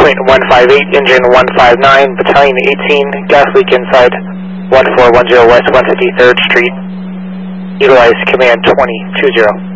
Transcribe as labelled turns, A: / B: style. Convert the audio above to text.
A: 158, engine 159, battalion 18, gas leak inside 1410 West 153rd Street. Utilize command 2020.